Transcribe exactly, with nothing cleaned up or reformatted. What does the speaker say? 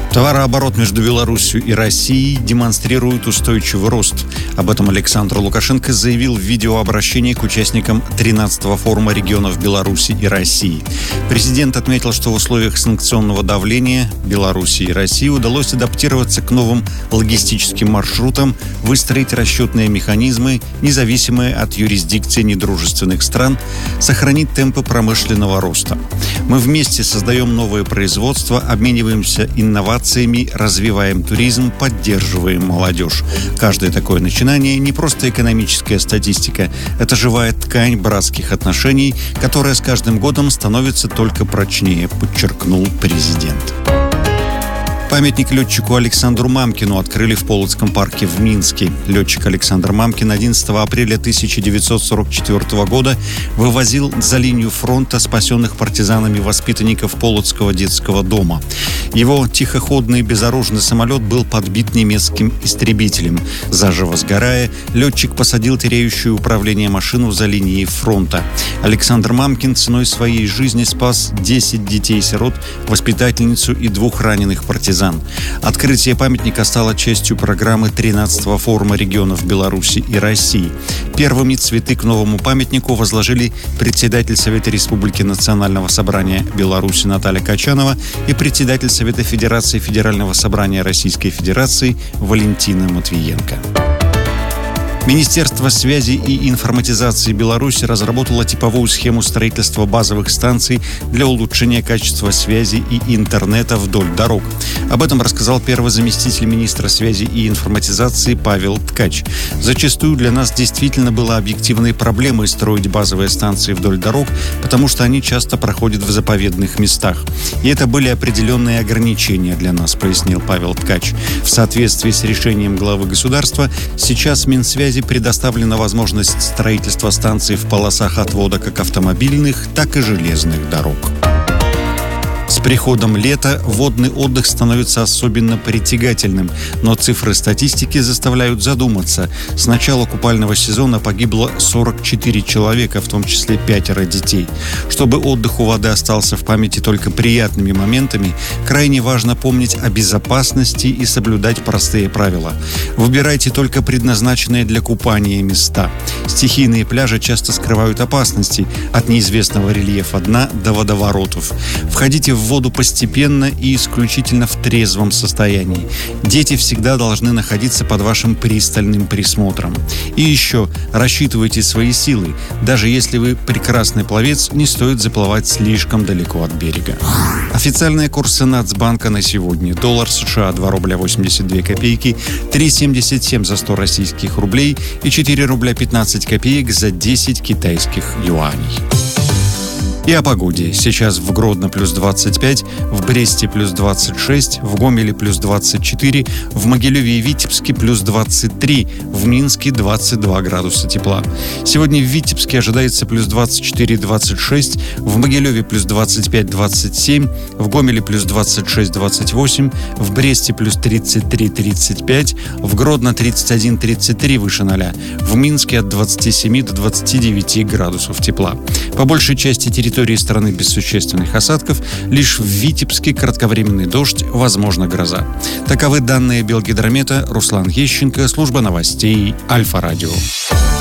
Товарооборот между Беларусью и Россией демонстрирует устойчивый рост. Об этом Александр Лукашенко заявил в видеообращении к участникам тринадцатого форума регионов Беларуси и России. Президент отметил, что в условиях санкционного давления Беларуси и России удалось адаптироваться к новым логистическим маршрутам, выстроить расчетные механизмы, независимые от юрисдикции недружественных стран, сохранить темпы промышленного роста. Мы вместе создаем новое производство, обмениваемся инновациями, развиваем туризм, поддерживаем молодежь. Каждое такое начинание не просто экономическая статистика. Это живая ткань братских отношений, которая с каждым годом становится только прочнее, подчеркнул президент. Памятник летчику Александру Мамкину открыли в Полоцком парке в Минске. Летчик Александр Мамкин одиннадцатого апреля тысяча девятьсот сорок четвёртого года вывозил за линию фронта спасенных партизанами воспитанников Полоцкого детского дома. Его тихоходный безоружный самолет был подбит немецким истребителем. Заживо сгорая, летчик посадил теряющую управление машину за линией фронта. Александр Мамкин ценой своей жизни спас десять детей-сирот, воспитательницу и двух раненых партизан. Открытие памятника стало частью программы тринадцатого форума регионов Беларуси и России. Первыми цветы к новому памятнику возложили председатель Совета Республики Национального собрания Беларуси Наталья Качанова и председатель Совета Федерации Федерального собрания Российской Федерации Валентина Матвиенко. Министерство связи и информатизации Беларуси разработало типовую схему строительства базовых станций для улучшения качества связи и интернета вдоль дорог. Об этом рассказал первый заместитель министра связи и информатизации Павел Ткач. Зачастую для нас действительно было объективной проблемой строить базовые станции вдоль дорог, потому что они часто проходят в заповедных местах. И это были определенные ограничения для нас, пояснил Павел Ткач. В соответствии с решением главы государства сейчас Минсвязи предоставлена возможность строительства станций в полосах отвода как автомобильных, так и железных дорог. С приходом лета водный отдых становится особенно притягательным, но цифры статистики заставляют задуматься. С начала купального сезона погибло сорок четыре человека, в том числе пятеро детей. Чтобы отдых у воды остался в памяти только приятными моментами, крайне важно помнить о безопасности и соблюдать простые правила. Выбирайте только предназначенные для купания места. Стихийные пляжи часто скрывают опасности, от неизвестного рельефа дна до водоворотов. Входите в в воду постепенно и исключительно в трезвом состоянии. Дети всегда должны находиться под вашим пристальным присмотром. И еще рассчитывайте свои силы. Даже если вы прекрасный пловец, не стоит заплывать слишком далеко от берега. Официальные курсы Нацбанка на сегодня. Доллар США два рубля восемьдесят две копейки, три семьдесят семь за сто российских рублей и четыре рубля пятнадцать копеек за десять китайских юаней. И о погоде. Сейчас в Гродно плюс двадцать пять, в Бресте плюс двадцать шесть, в Гомеле плюс двадцать четыре, в Могилеве и Витебске плюс двадцать три, в Минске двадцать два градуса тепла. Сегодня в Витебске ожидается плюс двадцать четыре - двадцать шесть, в Могилеве плюс двадцать пять - двадцать семь, в Гомеле плюс двадцать шесть - двадцать восемь, в Бресте плюс тридцать три - тридцать пять, в Гродно тридцать один - тридцать три выше ноля, в Минске от двадцати семи до двадцати девяти градусов тепла. По большей части территории территории страны без существенных осадков, лишь в Витебске кратковременный дождь, возможно гроза. Таковы данные Белгидромета. Руслан Ещенко, служба новостей Альфа-радио.